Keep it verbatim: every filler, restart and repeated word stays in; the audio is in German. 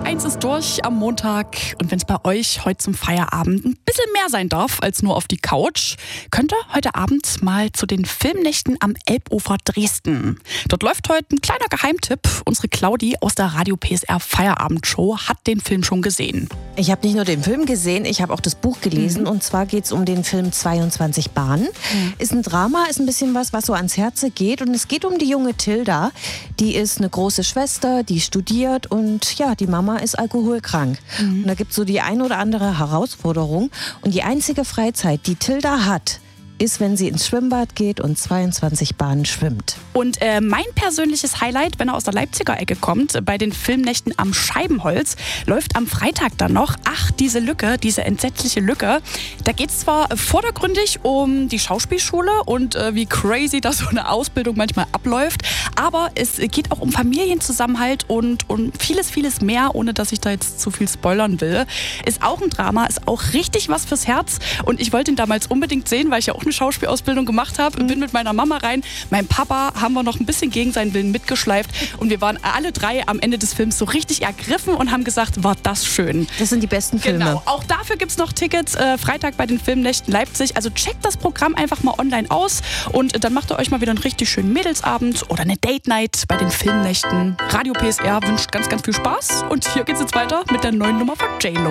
eins ist durch am Montag. Und wenn es bei euch heute zum Feierabend ein bisschen mehr sein darf als nur auf die Couch, könnt ihr heute Abend mal zu den Filmnächten am Elbufer Dresden. Dort läuft heute ein kleiner Geheimtipp. Unsere Claudi aus der Radio P S R Feierabendshow hat den Film schon gesehen. Ich habe nicht nur den Film gesehen, ich habe auch das Buch gelesen. Mhm. Und zwar geht es um den Film zweiundzwanzig Bahnen. Mhm. Ist ein Drama, ist ein bisschen was, was so ans Herz geht. Und es geht um die junge Tilda. Die ist eine große Schwester, die studiert und ja, die Mama ist alkoholkrank. Mhm. Und da gibt es so die ein oder andere Herausforderung. Und die einzige Freizeit, die Tilda hat, ist, wenn sie ins Schwimmbad geht und zweiundzwanzig Bahnen schwimmt. Und äh, mein persönliches Highlight, wenn er aus der Leipziger Ecke kommt, bei den Filmnächten am Scheibenholz, läuft am Freitag dann noch, ach, diese Lücke, diese entsetzliche Lücke. Da geht es zwar vordergründig um die Schauspielschule und äh, wie crazy da so eine Ausbildung manchmal abläuft, aber es geht auch um Familienzusammenhalt und um vieles, vieles mehr, ohne dass ich da jetzt zu viel spoilern will. Ist auch ein Drama, ist auch richtig was fürs Herz und ich wollte ihn damals unbedingt sehen, weil ich ja auch eine Schauspielausbildung gemacht habe, bin mit meiner Mama rein. Mein Papa haben wir noch ein bisschen gegen seinen Willen mitgeschleift und wir waren alle drei am Ende des Films so richtig ergriffen und haben gesagt, war das schön. Das sind die besten Filme. Genau, auch dafür gibt es noch Tickets, äh, Freitag bei den Filmnächten Leipzig. Also checkt das Programm einfach mal online aus und dann macht ihr euch mal wieder einen richtig schönen Mädelsabend oder eine Date-Night bei den Filmnächten. Radio P S R wünscht ganz, ganz viel Spaß und hier geht's jetzt weiter mit der neuen Nummer von J-Lo.